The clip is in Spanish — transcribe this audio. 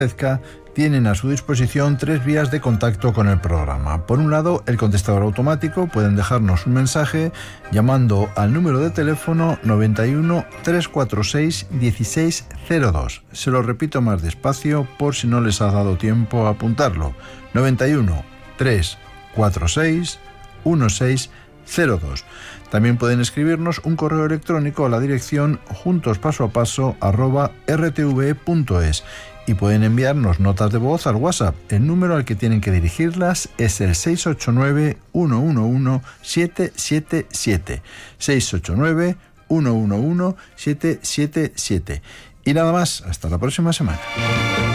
tienen a su disposición 3 vías de contacto con el programa. Por un lado, el contestador automático. Pueden dejarnos un mensaje llamando al número de teléfono 91 346 1602. Se lo repito más despacio por si no les ha dado tiempo a apuntarlo. 91 346 1602. También pueden escribirnos un correo electrónico a la dirección juntospasoapaso@rtve.es y pueden enviarnos notas de voz al WhatsApp. El número al que tienen que dirigirlas es el 689-111-777. 689-111-777. Y nada más, hasta la próxima semana.